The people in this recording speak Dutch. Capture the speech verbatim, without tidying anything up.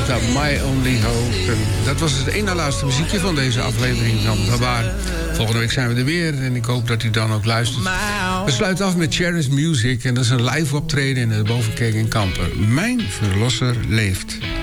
Delta, My Only Hope. En dat was het ene laatste muziekje van deze aflevering van Babar. Volgende week zijn we er weer en ik hoop dat u dan ook luistert. We sluiten af met Cherish Music en dat is een live optreden in de Bovenkerk in Kampen. Mijn verlosser leeft.